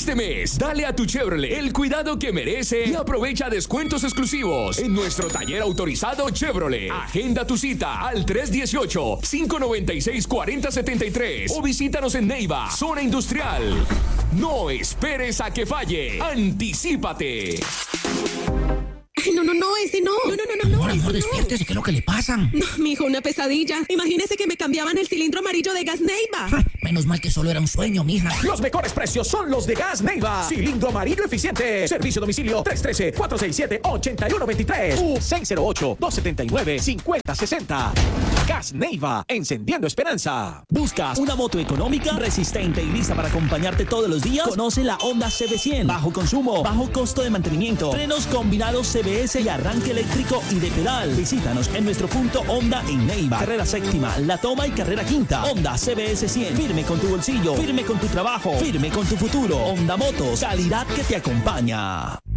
Este mes, dale a tu Chevrolet el cuidado que merece y aprovecha descuentos exclusivos en nuestro taller autorizado Chevrolet. Agenda tu cita al 318-596-4073 o visítanos en Neiva, zona industrial. No esperes a que falle. ¡Anticípate! Ay, no, ese no. Amor, despiértese, ¿qué es lo que le pasa? No, mijo, una pesadilla. Imagínese que me cambiaban el cilindro amarillo de Gas Neiva. Menos mal que solo era un sueño, mija. Los mejores precios son los de Gas Neiva. Cilindro amarillo eficiente. Servicio a domicilio 313-467-8123 u 608-279-5060. Gas Neiva, encendiendo esperanza. ¿Buscas una moto económica, resistente y lista para acompañarte todos los días? Conoce la Honda CB100. Bajo consumo, bajo costo de mantenimiento, frenos combinados CBS y arranque eléctrico y de pedal. Visítanos en nuestro punto Honda en Neiva, Carrera Séptima, La Toma y Carrera Quinta. Honda CBS 100. Firme con tu bolsillo, firme con tu trabajo, firme con tu futuro. Honda Motos, calidad que te acompaña.